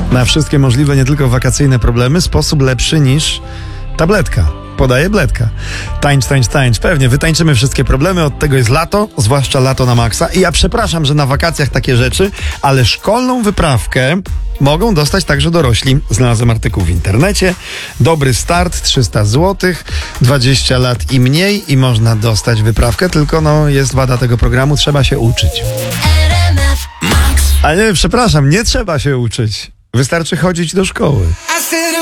Na wszystkie możliwe, nie tylko wakacyjne problemy, sposób lepszy niż tabletka. Podaje Bledka. Tańcz, tańcz, tańcz. Pewnie, wytańczymy wszystkie problemy, od tego jest lato, zwłaszcza lato na maksa. I ja przepraszam, że na wakacjach takie rzeczy, ale szkolną wyprawkę mogą dostać także dorośli. Znalazłem artykuł w internecie. Dobry start, 300 zł, 20 lat i mniej i można dostać wyprawkę, tylko jest wada tego programu, trzeba się uczyć. Ale nie, przepraszam, nie trzeba się uczyć. Wystarczy chodzić do szkoły.